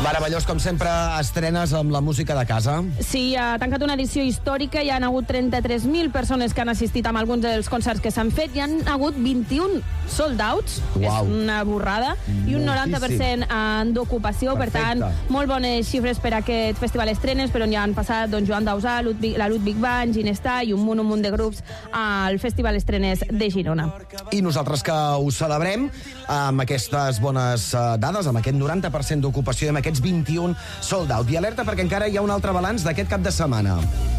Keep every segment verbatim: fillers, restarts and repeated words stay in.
Meravellós, com sempre, estrenes amb la música de casa. Sí, ha tancat una edició històrica. Hi han hagut trenta-tres mil persones que han assistit amb alguns dels concerts que s'han fet. Hi han hagut vint-i-un sold outs, que és una borrada, moltíssim. I un noranta per cent d'ocupació. Per tant, molt bones xifres per a aquest festival estrenes, però on hi han passat doncs, Joan Dausà, Ludwig, la Ludwig Band, Ginestà i un munt, un munt de grups al Festival Estrenes de Girona. I nosaltres que ho celebrem amb aquestes bones dades, amb aquest noranta per cent d'ocupació i amb aquests vint-i-un sold out. I alerta perquè encara hi ha un altre balanç d'aquest cap de setmana.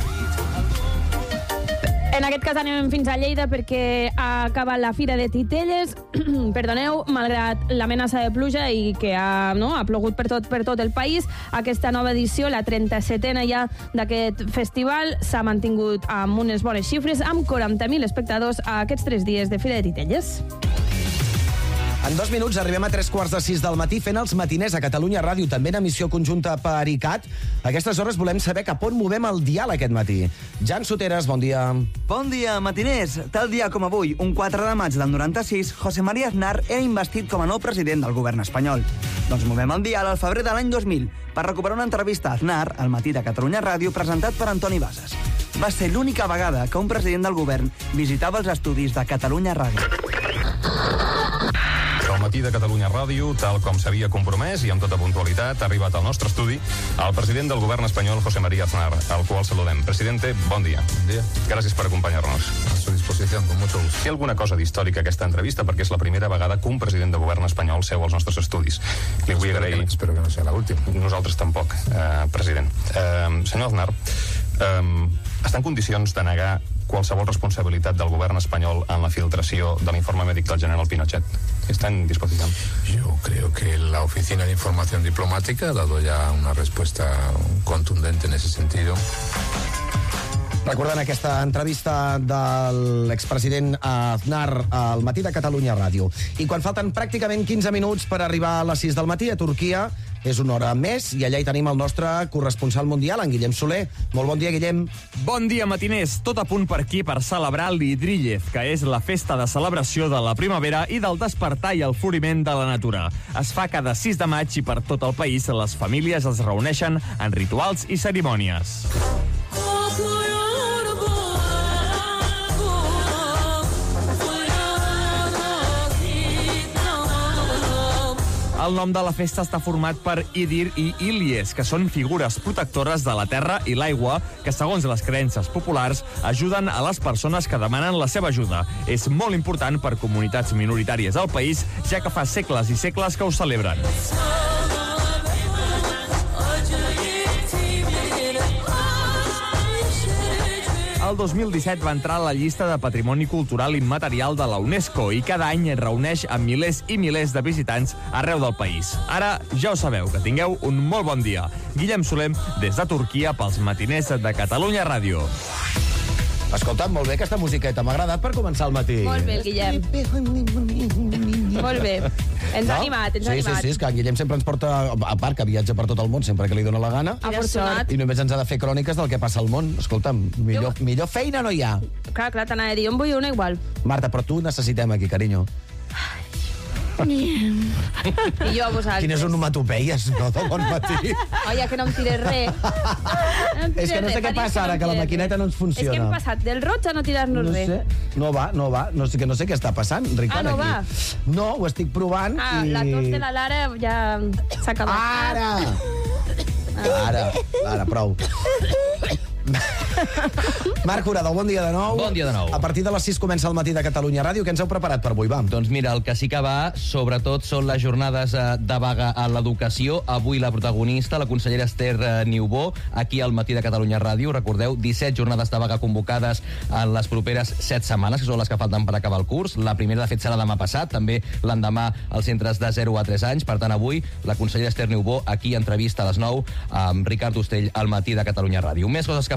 En aquest cas anem fins a Lleida perquè ha acabat la Fira de Titelles. Perdoneu, malgrat l'amenaça de pluja i que ha, no, ha plogut per tot, per tot el país, aquesta nova edició, la trenta-setena ja d'aquest festival, s'ha mantingut amb unes bones xifres, amb quaranta mil espectadors a aquests tres dies de Fira de Titelles. En dos minuts arribem a tres quarts de sis del matí fent els matiners a Catalunya Ràdio, també en emissió conjunta per I C A T. A aquestes hores volem saber cap on movem el dial aquest matí. Jan Soteres, bon dia. Bon dia, matiners. Tal dia com avui, un quatre de maig del noranta-sis, José María Aznar era investit com a nou president del govern espanyol. Doncs movem el dial al febrer de l'any dos mil per recuperar una entrevista a Aznar al matí de Catalunya Ràdio presentat per Antoni Bassas. Va ser l'única vegada que un president del govern visitava els estudis de Catalunya Ràdio. Al matí de Catalunya Ràdio, tal com s'havia compromès i amb tota puntualitat, ha arribat al nostre estudi el president del govern espanyol, José María Aznar, al qual saludem. Presidente, bon dia. Bon dia. Gràcies per acompanyar-nos. A su disposición, con mucho gusto. Té alguna cosa d'històrica aquesta entrevista, perquè és la primera vegada que un president de govern espanyol seu als nostres estudis. Li vull agrair... Que, espero que no sea la última. Nosaltres tampoc, eh, president. Eh, senyor Aznar, eh, està en condicions de negar qualsevol responsabilitat del govern espanyol en la filtració de l'informe mèdic del general Pinochet? ¿Está en disposición? Yo creo que la Oficina de Información Diplomática ha dado ya una respuesta contundente en ese sentido. Recordant aquesta entrevista de l'expresident Aznar al matí de Catalunya Ràdio. I quan falten pràcticament quinze minuts per arribar a les sis del matí a Turquia, és una hora més, i allà hi tenim el nostre corresponsal mundial, en Guillem Soler. Molt bon dia, Guillem. Bon dia, matiners. Tot a punt per aquí per celebrar l'Idríllez, que és la festa de celebració de la primavera i del despertar i el floriment de la natura. Es fa cada sis de maig i per tot el país les famílies es reuneixen en rituals i cerimònies. El nom de la festa està format per Idir i Ilyes, que són figures protectores de la terra i l'aigua que, segons les creences populars, ajuden a les persones que demanen la seva ajuda. És molt important per comunitats minoritàries al país, ja que fa segles i segles que ho celebren. El dos mil disset va entrar a la llista de Patrimoni Cultural Immaterial de la UNESCO i cada any reuneix a milers i milers de visitants arreu del país. Ara ja ho sabeu, que tingueu un molt bon dia. Guillem Soler, des de Turquia, pels matiners de Catalunya Ràdio. Escolta, molt bé aquesta musiqueta, m'ha agradat per començar el matí. Molt bé, Guillem. Molt bé. Ens ha animat, ens ha sí, animat. Sí, sí, és que en Guillem sempre ens porta, a part que viatja per tot el món, sempre que li dóna la gana. Afortunat. I només ens ha de fer cròniques del que passa al món. Escolta'm, millor, Jo... millor feina no hi ha. Clar, clar, t'anava a dir, jo en vull una igual. Marta, però tu necessitem aquí, carinyo. I jo a vosaltres. Quines onomatopeies, no, de bon matí. Oia, que no em tires res. No em tires És que no sé res, què t'ha dit passa que ara, no que la em tires maquineta res. no ens funciona. És que hem passat del roig a no tirar-nos No res. sé, no va, no va. No sé, que no sé què està passant, Ricard, Ah, no aquí. No, ho estic provant Ah, i... la tos de la Lara ja s'ha acabat. Ara! Ara, ara, prou. Marc Jurado, bon dia de nou. Bon dia de nou. A partir de les sis comença el matí de Catalunya Ràdio. Què ens heu preparat per avui, va? Doncs mira, el que sí que va, sobretot, són les jornades de vaga a l'educació. Avui la protagonista, la consellera Esther Niubó, aquí al matí de Catalunya Ràdio. Recordeu, disset jornades de vaga convocades en les properes set setmanes, que són les que falten per acabar el curs. La primera, de fet, serà demà passat, també l'endemà als centres de zero a tres anys. Per tant, avui, la consellera Esther Niubó, aquí, entrevista a les nou, amb Ricard Ostell, al matí de Catalunya Ràdio. Més coses que farem avui a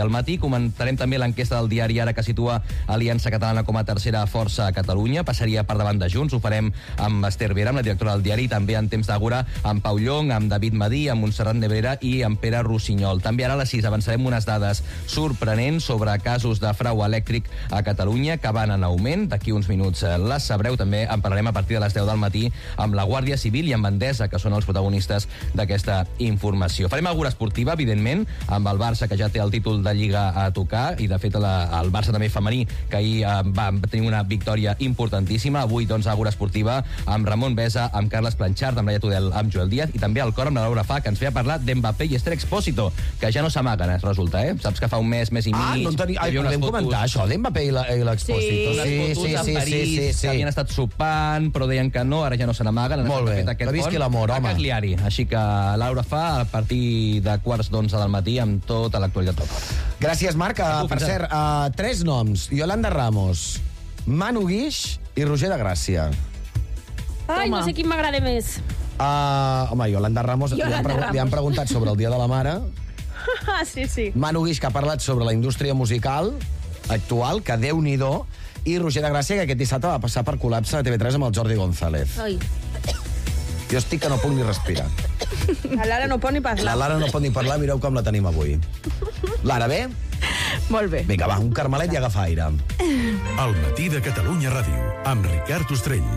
al matí. Comentarem també l'enquesta del diari Ara, que situa Aliança Catalana com a tercera força a Catalunya. Passaria per davant de Junts. Ho farem amb Esther Vera, amb la directora del diari, també en temps d'Àgora amb Pau Llong, amb David Madí, amb Montserrat Nebrera i amb Pere Rossinyol. També ara a les sis avançarem unes dades sorprenents sobre casos de frau elèctric a Catalunya, que van en augment. D'aquí uns minuts les sabreu. També en parlarem a partir de les deu del matí amb la Guàrdia Civil i amb Endesa, que són els protagonistes d'aquesta informació. Farem alguna esportiva, evidentment, amb el Barça, que ja té el títol de Lliga a tocar, i de fet la, el Barça també femení, que ahir eh, va tenir una victòria importantíssima. Avui, doncs, alguna esportiva amb Ramon Besa, amb Carles Planchard, amb Laia Tudel, amb Joel Díaz, i també al cor amb la Laura Fa, que ens feia parlar d'Mbappé i Esther Expósito, que ja no s'amaguen, es resulta, eh? Saps que fa un mes, mes i mig... Ah, no en tenia... Ai, podem fotos... comentar això d'Mbappé i l'Expósito. Sí, sí, sí, sí, sí, sí, sí, sí. Havien estat sopant, però deien que no, ara ja no se n'amaguen. Molt bé, que visqui l'amor, home. A Cagliari. Així que Laura Fa, a partir de quarts d'onze del matí, amb tota l'actualitat del cor. Gràcies, Marc. Uh, per cert, uh, tres noms. Yolanda Ramos, Manu Guix i Roger de Gràcia. Ai, no sé quin m'agrada més. Uh, home, Yolanda Ramos, Yolanda li, han Ramos. li han preguntat sobre el Dia de la Mare. Sí, sí. Manu Guix, que ha parlat sobre la indústria musical actual, que Déu-n'hi-do, i Roger de Gràcia, que aquest dissabte va passar per col·lapse a T V tres amb el Jordi González. Ai. Jo estic que no puc ni respirar. La Lara no pot ni parlar. La Lara no pot ni parlar, mireu com la tenim avui. Lara, bé? Molt bé. Vinga, va, un carmelet i agafa aire. El matí de Catalunya Ràdio, amb Ricard Ostrell.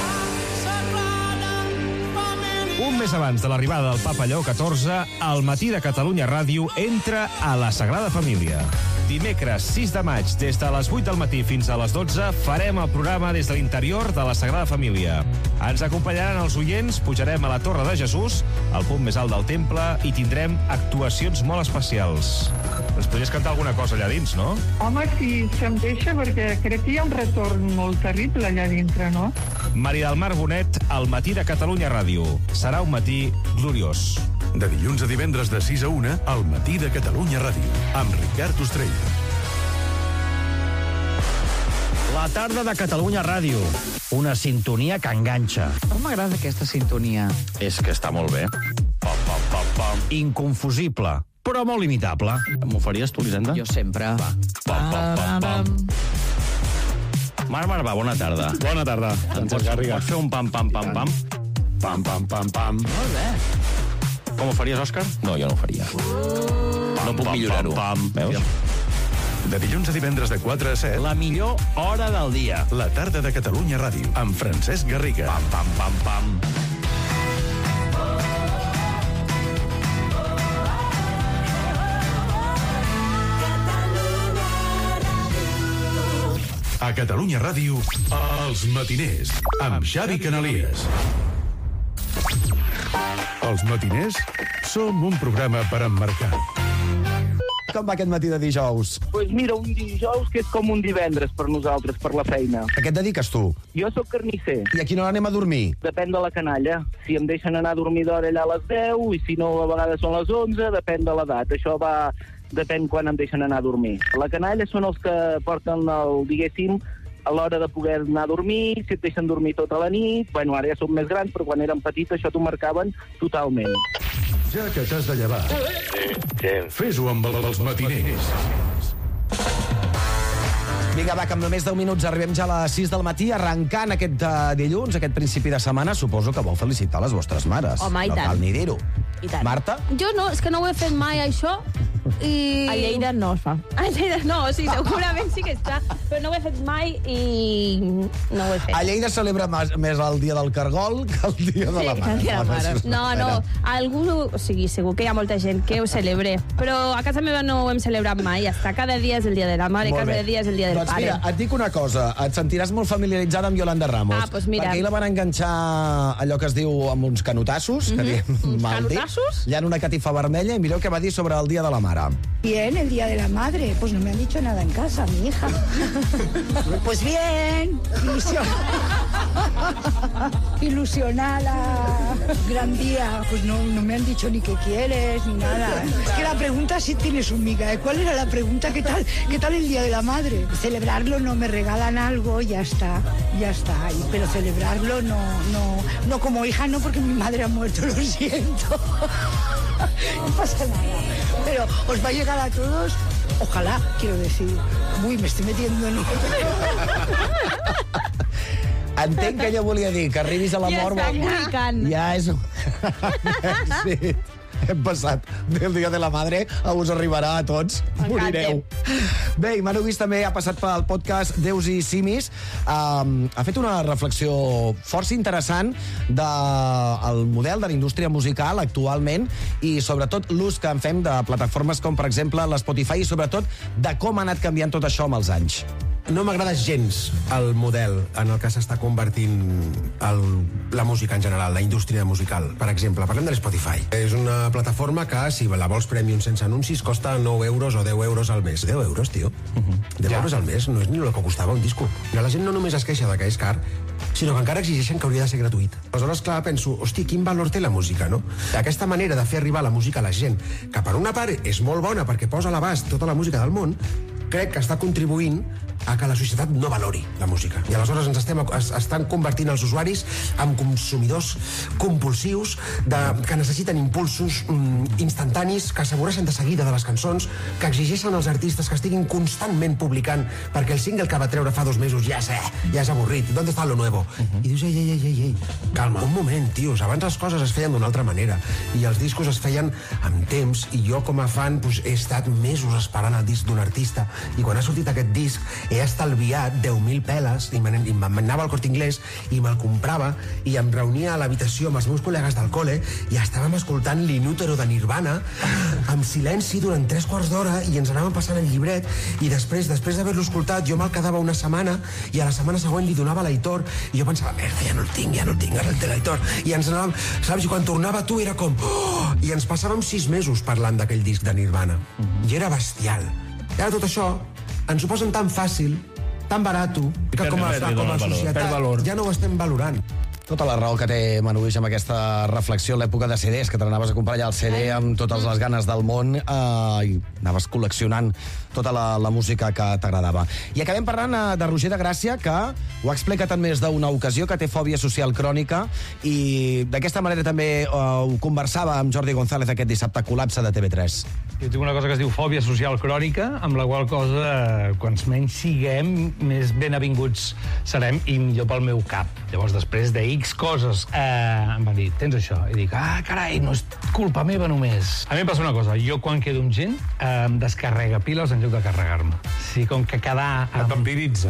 Un mes abans de l'arribada del Papa Lleó catorze, el matí de Catalunya Ràdio entra a la Sagrada Família. Dimecres sis de maig, des de les vuit del matí fins a les dotze, farem el programa des de l'interior de la Sagrada Família. Ens acompanyaran els oients, pujarem a la Torre de Jesús, al punt més alt del temple, i tindrem actuacions molt especials. Ens podries cantar alguna cosa allà dins, no? Home, si se'm deixa, perquè crec que hi ha un retorn molt terrible allà dintre, no? Maria del Mar Bonet, al matí de Catalunya Ràdio. Serà un matí gloriós. De dilluns a divendres de sis a una, al matí de Catalunya Ràdio, amb Ricard Ostrell. La tarda de Catalunya Ràdio. Una sintonia que enganxa. Com m'agrada aquesta sintonia. És que està molt bé. Pam, pam, pam, pam. Inconfusible, però molt imitable. M'ho faries tu, Lisenda? Jo sempre. Va. Pam, pam, pam, pam. Marc Marvà, bona tarda. Bona tarda. Em pots, pots fer un pam, pam, pam, pam? Pam, pam, pam, pam. Molt bé. Com ho faries, Òscar? No, jo no ho faria. Pam, no puc millorar-ho. Veus? De dilluns a divendres de quatre a set... La millor hora del dia. La tarda de Catalunya Ràdio, amb Francesc Garriga. Pam, pam, pam, pam. A Catalunya Ràdio, Els Matiners, amb Xavi Canalies. Els Matiners som un programa per emmarcar. Com va aquest matí de dijous? Doncs pues mira, un dijous que és com un divendres per nosaltres, per la feina. A què et dediques, tu? Jo sóc carnisser. I a quina hora anem a dormir? Depèn de la canalla. Si em deixen anar a dormir d'hora allà a les deu, i si no, a vegades són les onze, depèn de l'edat. Això va... depèn quan em deixen anar a dormir. La canalla són els que porten el, diguéssim, a l'hora de poder anar a dormir, si et deixen dormir tota la nit... Bueno, ara ja som més grans, però quan érem petits això t'ho marcaven totalment. Ja que t'has de llevar, fes-ho amb els Matiners. Vinga, va, que amb només deu minuts arribem ja a les sis del matí, arrencant aquest uh, dilluns, aquest principi de setmana. Suposo que vau felicitar les vostres mares. Home, i no tant. cal ni dir-ho. I tant. Marta? Jo no, és que no ho he fet mai, això. I... A Lleida no es fa. A Lleida no, sí, segurament sí que està, però no ho he fet mai i no ho he fet. A Lleida celebra més, més el dia del cargol que el dia de la mare. Sí, que el dia de la mare. No, no, algú, o sigui, segur que hi ha molta gent que ho celebre, però a casa meva no ho hem celebrat mai, hasta cada dia és el dia de la mare, Molt cada bé. dia és el dia del doncs pare. Mira, et dic una cosa, et sentiràs molt familiaritzada amb Yolanda Ramos. Ah, doncs mira. Perquè ahir la van enganxar allò que es diu amb uns canotassos, que Mhm. diem Uns mal dit. canotassos? Hi ha una catifa vermella i mireu què va dir sobre el dia de la mare. Bien, el Día de la Madre. Pues no me han dicho nada en casa, mi hija. Pues bien, ilusión. Ilusionada. Gran día, pues no, no me han dicho ni qué quieres, ni nada. Es que la pregunta sí tiene su miga, ¿eh? ¿Cuál era la pregunta? ¿Qué tal, qué tal el Día de la Madre? Celebrarlo no, me regalan algo y ya está, ya está. Pero celebrarlo no, no, no como hija no, porque mi madre ha muerto, lo siento. No pasa nada. Pero os va a llegar a todos, ojalá, quiero decir. Uy, me estoy metiendo en un... Entenc que ella volia dir que arribis a la Ja mort... està comunicant. Ja és... Sí. Hem passat del Dia de la Madre a us arribarà a tots. Morireu. Bé, i Manu Guix també ha passat pel podcast Déus i Simis. Um, ha fet una reflexió força interessant del model de la indústria musical actualment i sobretot l'ús que en fem de plataformes com, per exemple, l'Spotify i sobretot de com ha anat canviant tot això amb els anys. No m'agrada gens el model en el que s'està convertint el, la música en general, la indústria musical. Per exemple, parlem de l'Spotify. És una plataforma que, si la vols premium sense anuncis, costa nou euros o deu euros al mes. deu euros, tio. Uh-huh. deu ja. euros al mes no és ni el que costava un disco. Però la gent no només es queixa de que és car, sinó que encara exigeixen que hauria de ser gratuït. Aleshores, clar, penso, hosti, quin valor té la música, no? Aquesta manera de fer arribar la música a la gent, que per una part és molt bona perquè posa a l'abast tota la música del món, crec que està contribuint a que la societat no valori la música. I aleshores ens estem, es, estan convertint els usuaris en consumidors compulsius de, que necessiten impulsos mm, instantanis, que s'avorreixen de seguida de les cançons, que exigeixen als artistes que estiguin constantment publicant perquè el single que va treure fa dos mesos ja és, eh, ja és avorrit. ¿Dónde está lo nuevo? Uh-huh. I dius, ei, ei, ei, ei, calma, un moment, tios, abans les coses es feien d'una altra manera i els discos es feien amb temps i jo com a fan pues, he estat mesos esperant el disc d'un artista i quan ha sortit aquest disc he estalviat deu mil peles i m'anava al Corte Inglés i me'l comprava i em reunia a l'habitació amb els meus col·legues del col·le i estàvem escoltant l'Inútero de Nirvana amb silenci durant tres quarts d'hora i ens anàvem passant el llibret i després després d'haver-lo escoltat jo me'l quedava una setmana i a la setmana següent li donava a l'Aitor i jo pensava, merda, ja no el tinc, ja no el tinc, ara el té l'Aitor i ens anàvem, saps, i quan tornava tu era com oh! I ens passàvem sis mesos parlant d'aquell disc de Nirvana i era bestial. I ara tot això ens ho posen tan fàcil, tan barat, que com a, com a societat ja no ho estem valorant. Tota la raó que té Manu Guix amb aquesta reflexió a l'època de C Ds, que te n'anaves a comprar allà el C D amb totes les ganes del món eh, i anaves col·leccionant tota la, la música que t'agradava. I acabem parlant eh, de Roger de Gràcia, que ho ha explicat en més d'una ocasió, que té fòbia social crònica, i d'aquesta manera també eh, ho conversava amb Jordi González aquest dissabte, Col·lapse de T V tres. Jo tinc una cosa que es diu fòbia social crònica, amb la qual cosa, quants menys siguem, més ben avinguts serem i millor pel meu cap. Llavors, després de X coses, eh, em van dir, tens això? I dic, ah, carai, no és culpa meva només. A mi em passa una cosa, jo quan quedo amb gent, eh, em descarrega piles en lloc de carregar-me. Sí, com que quedar... Et vampiritza.